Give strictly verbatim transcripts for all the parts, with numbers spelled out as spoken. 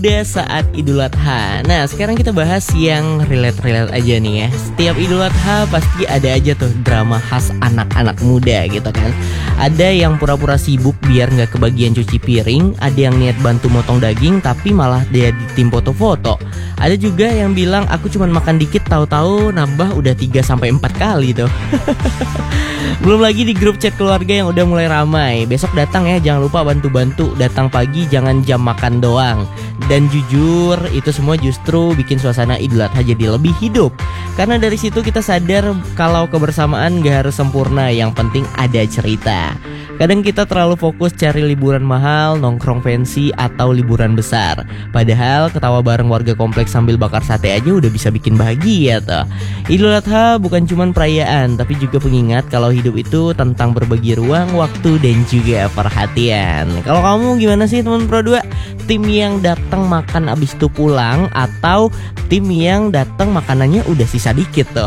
Udah saat Idul Adha. Nah, sekarang kita bahas yang relate-relate aja nih ya. Setiap Idul Adha pasti ada aja tuh drama khas anak-anak muda gitu kan. Ada yang pura-pura sibuk biar nggak kebagian cuci piring. Ada yang niat bantu motong daging tapi malah dia di tim foto-foto. Ada juga yang bilang aku cuma makan dikit, tahu-tahu nambah udah tiga sampai empat kali tuh. Belum lagi di grup chat keluarga yang udah mulai ramai. Besok datang ya, jangan lupa bantu-bantu. Datang pagi, jangan jam makan doang. Dan jujur, itu semua justru bikin suasana Idul Adha jadi lebih hidup. Karena dari situ kita sadar kalau kebersamaan gak harus sempurna, yang penting ada cerita. Kadang kita terlalu fokus cari liburan mahal, nongkrong fancy, atau liburan besar. Padahal ketawa bareng warga kompleks sambil bakar sate aja udah bisa bikin bahagia tuh. Idul Adha bukan cuma perayaan, tapi juga pengingat kalau hidup itu tentang berbagi ruang, waktu, dan juga perhatian. Kalau kamu gimana sih teman Pro dua? Tim yang datang makan abis itu pulang, atau tim yang datang makanannya udah sisa dikit tuh?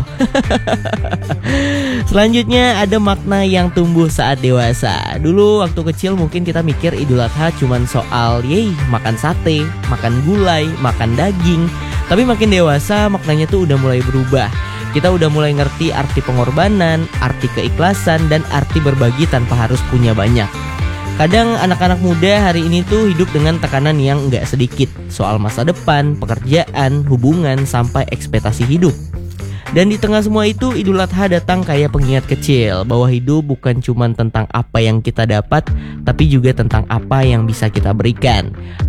Selanjutnya ada makna yang tumbuh saat dewasa. Dulu waktu kecil mungkin kita mikir Idul Adha cuman soal yeay makan sate, makan gulai, makan daging. Tapi makin dewasa maknanya tuh udah mulai berubah. Kita udah mulai ngerti arti pengorbanan, arti keikhlasan, dan arti berbagi tanpa harus punya banyak. Kadang anak-anak muda hari ini tuh hidup dengan tekanan yang nggak sedikit soal masa depan, pekerjaan, hubungan, sampai ekspektasi hidup. Dan di tengah semua itu, Idul Adha datang kayak pengingat kecil bahwa hidup bukan cuma tentang apa yang kita dapat, tapi juga tentang apa yang bisa kita berikan.